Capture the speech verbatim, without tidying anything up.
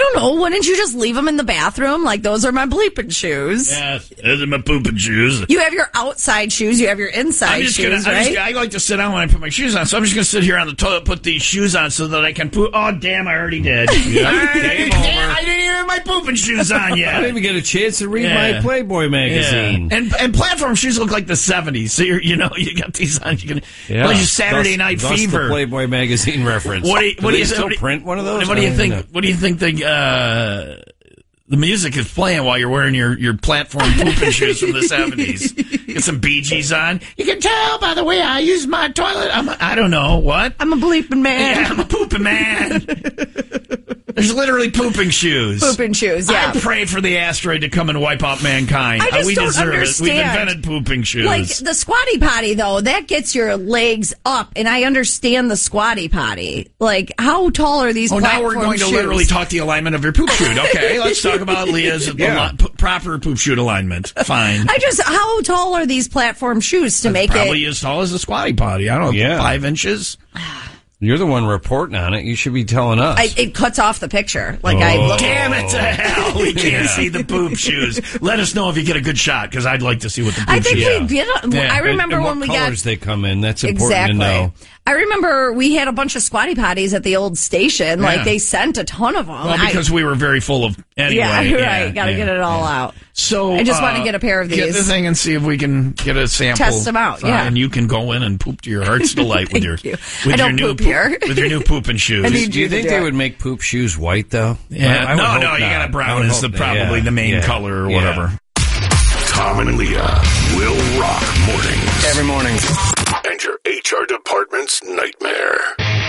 don't know. Wouldn't you just leave them in the bathroom? Like, those are my bleeping shoes. Yes, those are my pooping shoes. You have your outside shoes. You have your inside I'm just shoes, gonna, right? I'm just, I like to sit down when I put my shoes on, so I'm just going to sit here on the toilet, put these shoes on so that I can poop. Oh, damn, I already did. Yeah. All right, I, didn't, I didn't even have my pooping shoes on yet. I didn't even get a chance to read Yeah. my Playboy magazine. Yeah. And and platform shoes look like the seventies. So, you're, you know, you got these on. You can, Yeah. like Saturday thus, Night thus Fever. The Playboy magazine reference. What do you, do what they do you still what do you- print one of those? What do you I don't think? know. What do you think the uh, the music is playing while you're wearing your, your platform pooping shoes from the seventies? Get some Bee Gees on. You can tell by the way I use my toilet. I'm a, I don't know what. I'm a bleeping man. Yeah, I'm a pooping man. There's literally pooping shoes. Pooping shoes, yeah. I pray for the asteroid to come and wipe out mankind. I just we don't deserve understand. it. We've invented pooping shoes. Like, the squatty potty, though, that gets your legs up, and I understand the squatty potty. Like, how tall are these Oh, now platform we're going to shoes? literally talk the alignment of your poop chute. Okay, let's talk about Leah's Yeah. ali- p- proper poop chute alignment. Fine. I just, how tall are these platform shoes to make Probably it? as tall as a squatty potty. I don't know, Yeah. five inches. You're the one reporting on it. You should be telling us. I, it cuts off the picture. Like, I Oh. look. Damn it to hell! We can't Yeah. see the poop shoes. Let us know if you get a good shot, because I'd like to see what the poop I think shoes. we get. Yeah. I remember and, and when what we got. colors they come in. That's important Exactly. to know. I remember we had a bunch of squatty potties at the old station. Yeah. Like, they sent a ton of them. Well, because I, we were very full of anyway. yeah, right. Yeah, Got to yeah, get it all yeah. out. So I just uh, want to get a pair of Get the these. thing and see if we can get a sample. Test 'em out, Fine, yeah. and you can go in and poop to your heart's delight with your Thank you. with I don't your new poop here. with your new pooping shoes. I need Do you to think do they it. would make poop shoes white, though? Yeah, I- I would no, hope no, you not. got a I brown would is the hope probably not. Yeah. the main Yeah. color or Yeah. whatever. Tom and Leah will rock mornings. Every morning. And your H R department's nightmare.